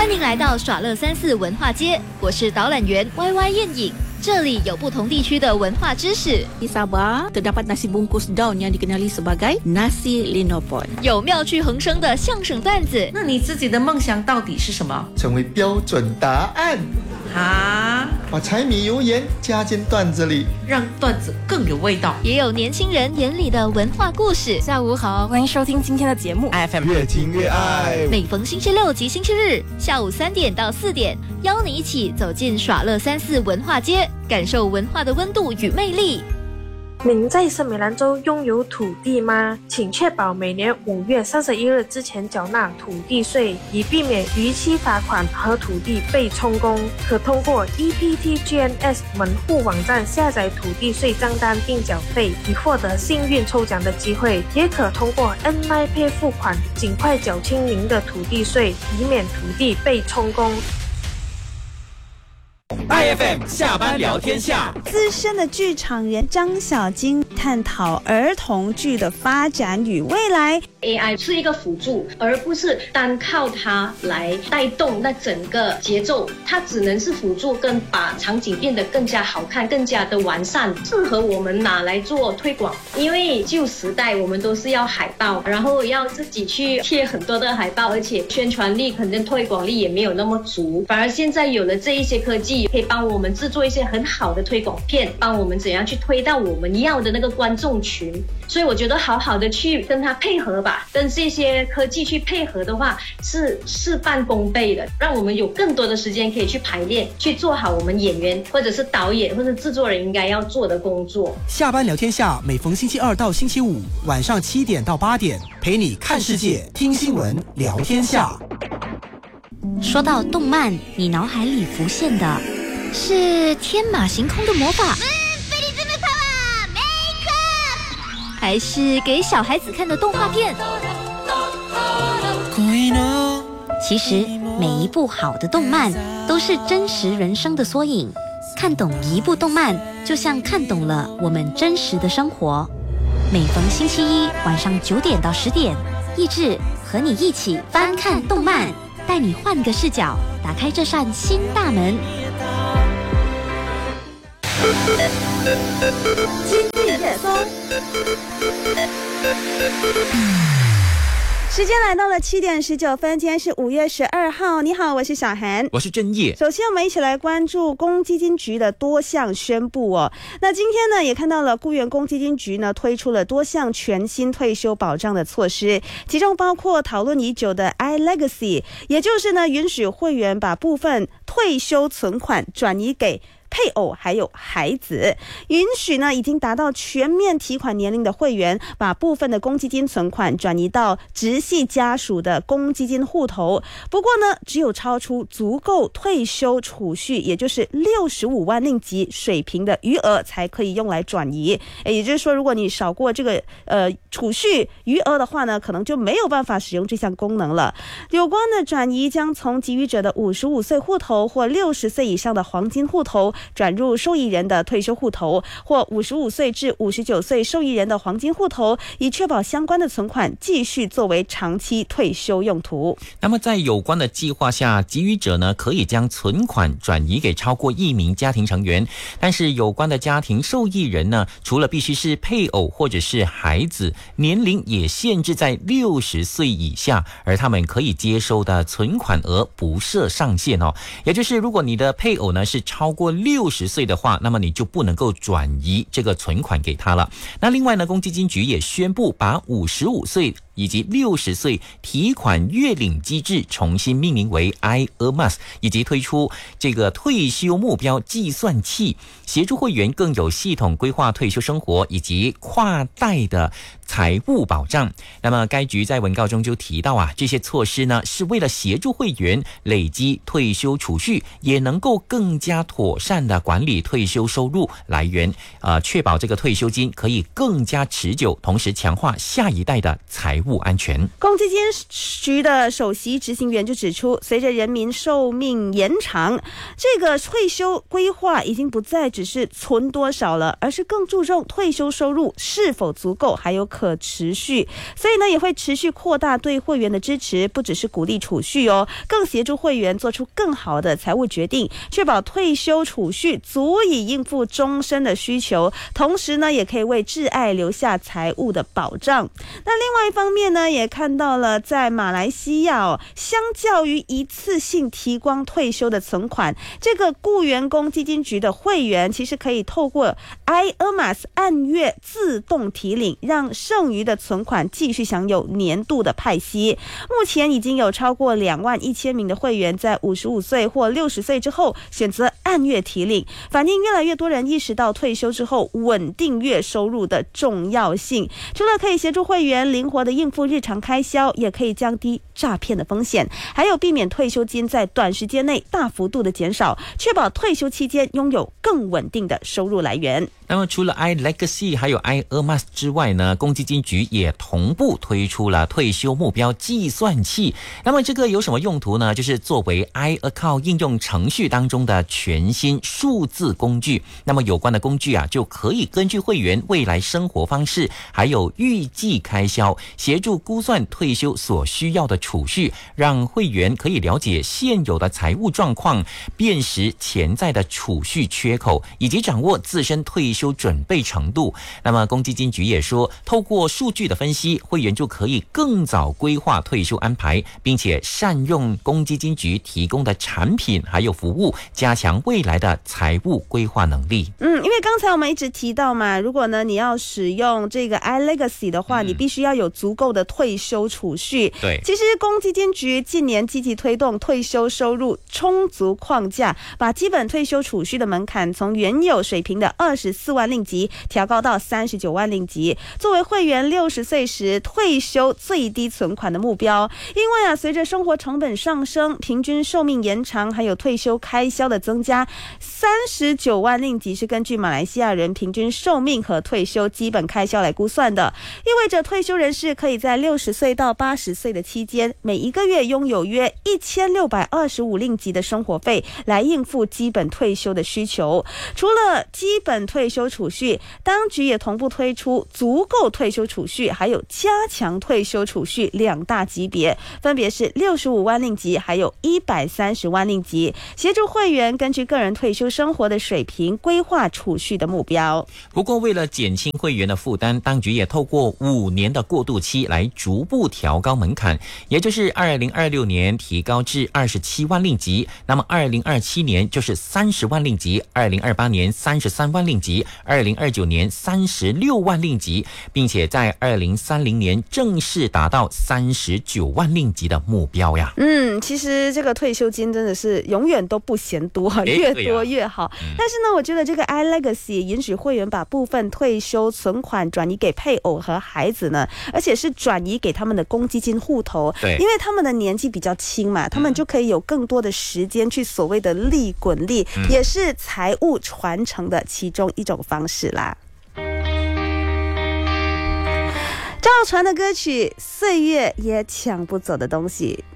欢迎来到耍乐34文化街，我是导览员 YY 燕影。这里有不同地区的文化知识。 Di Sabah terdapat nasi bungkus daun yang dikenali sebagai nasi linopon。 有妙趣横生的相声段子。 那你自己的梦想到底是什么？ 成为标准答案。把柴米油盐加进段子里， 让段子更有味道。 也有年轻人眼里的文化故事。 下午好，欢迎收听今天的节目 FM 越听越爱。 每逢星期六及星期日下午3点到4点，邀你一起走进耍乐34文化街，感受文化的温度与魅力。 您在圣美兰州拥有土地吗？请确保每年5月31日之前缴纳土地税，以避免逾期罚款和土地被充公。可通过 EPTGNS 门户网站下载土地税账单并缴费，以获得幸运抽奖的机会。也可通过 N-MyPay 付款，尽快缴清您的土地税，以免土地被充公。 IFM 下班聊天下， 资深的剧场人张小金探讨儿童剧的发展与未来。 AI 是一个辅助，而不是单靠它来带动那整个节奏，它只能是辅助，跟把场景变得更加好看，更加的完善，适合我们拿来做推广。因为旧时代我们都是要海报，然后要自己去贴很多的海报，而且宣传力可能推广力也没有那么足，反而现在有了这一些科技，可以帮我们制作一些很好的推广片，帮我们怎样去推到我们要的那个观众群。所以我觉得好好的去跟它配合吧，跟这些科技去配合的话是事半功倍的，让我们有更多的时间可以去排练，去做好我们演员或者是导演或者制作人应该要做的工作。 下班聊天下，每逢星期2到星期5晚上7点到8点，陪你看世界、听新闻、聊天下。 说到动漫，你脑海里浮现的是天马行空的魔法，还是给小孩子看的动画片？其实每一部好的动漫都是真实人生的缩影，看懂一部动漫就像看懂了我们真实的生活。每逢星期一晚上9点到10点，益智和你一起翻看动漫，带你换个视角，打开这扇新大门。 今日热搜，时间来到了7点19分，今天是5月12号。你好，我是小涵， 我是正业。 首先我们一起来关注公基金局的多项宣布哦。那今天呢，也看到了雇员公基金局呢推出了多项全新退休保障的措施，其中包括讨论已久的 iLegacy， 也就是呢允许会员把部分退休存款转移给配偶还有孩子，允许呢已经达到全面提款年龄的会员把部分的公积金存款转移到直系家属的公积金户头，不过呢只有超出足够退休储蓄，也就是65万令吉水平的余额才可以用来转移。也就是说，如果你少过这个储蓄余额的话呢，可能就没有办法使用这项功能了。有关的转移将从给予者的55岁户头或60岁以上的黄金户头转入受益人的退休户头，或55岁至59岁受益人的黄金户头，以确保相关的存款继续作为长期退休用途。 那么在有关的计划下，给予者呢可以将存款转移给超过1名家庭成员，但是有关的家庭受益人呢，除了必须是配偶或者是孩子，年龄也限制在60岁以下，而他们可以接收的存款额不设上限哦。也就是如果你的配偶呢是超过60岁的话，那么你就不能够转移这个存款给他了。那另外呢，公积金局也宣布把55岁以及60岁提款月领机制重新命名为 iEarmas， 以及推出这个退休目标计算器，协助会员更有系统规划退休生活以及跨代的财务保障。那么该局在文告中就提到这些措施呢是为了协助会员累积退休储蓄，也能够更加妥善的管理退休收入来源，确保这个退休金可以更加持久，同时强化下一代的财务安全。 公积金局的首席执行员就指出，随着人民寿命延长，这个退休规划已经不再只是存多少了，而是更注重退休收入是否足够，还有可持续。所以呢，也会持续扩大对会员的支持，不只是鼓励储蓄哦，更协助会员做出更好的财务决定，确保退休储蓄足以应付终身的需求，同时呢，也可以为挚爱留下财务的保障。那另外一方面呢，也看到了在马来西亚相较于一次性提光退休的存款，这个雇员公积金局的会员其实可以透过 iERMAS 按月自动提领，让剩余的存款继续享有年度的派息。目前已经有超过21000名的会员在55岁或60岁之后选择按月提领，反映越来越多人意识到退休之后稳定月收入的重要性。除了可以协助会员灵活的应付日常开销，也可以降低诈骗的风险，还有避免退休金在短时间内大幅度的减少，确保退休期间拥有更稳定的收入来源。 那么除了 iLegacy 还有 iERMAS 之外呢，公积金局也同步推出了退休目标计算器。那么这个有什么用途呢？就是作为 iAccount 应用程序当中的全新数字工具。那么有关的工具就可以根据会员未来生活方式还有预计开销，协助估算退休所需要的储蓄，让会员可以了解现有的财务状况，辨识潜在的储蓄缺口，以及掌握自身退休准备程度。那么公积金局也说，透过数据的分析，会员就可以更早规划退休安排，并且善用公积金局提供的产品还有服务，加强未来的财务规划能力。 因为刚才我们一直提到嘛，如果呢你要使用这个 iLegacy 的话，你必须要有足够的退休储蓄。 对， 其实公积金局近年积极推动退休收入充足框架，把基本退休储蓄的门槛从原有水平的24万令吉调高到39万令吉，作为会员60岁时退休最低存款的目标。因为随着生活成本上升，平均寿命延长，还有退休开销的增加，39万令吉是根据马来西亚人平均寿命和退休基本开销来估算的，意味着退休人士可以在60岁到80岁的期间，每一个月拥有约1625令吉的生活费，来应付基本退休的需求。除了基本退休储蓄，当局也同步推出足够退休储蓄还有加强退休储蓄2大级别，分别是65万令吉还有130万令吉，协助会员根据个人退休生活的水平规划储蓄的目标。 不过为了减轻会员的负担，当局也透过5年的过渡期来逐步调高门槛，也就是2026年提高至27万令吉，那么2027年就是30万令吉，2028年33万令吉，2029年36万令吉，并且在2030年正式达到39万令吉的目标呀。 其实这个退休金真的是永远都不嫌多，越多越好。但是呢，我觉得这个 iLegacy 允许会员把部分退休存款转移给配偶和孩子呢，而且是转移给他们的公积金户头。 对， 因为他们的年纪比较轻嘛，他们就可以有更多的时间去所谓的利滚利，也是财务传承的其中一种方式啦。赵传的歌曲《岁月也抢不走的东西》，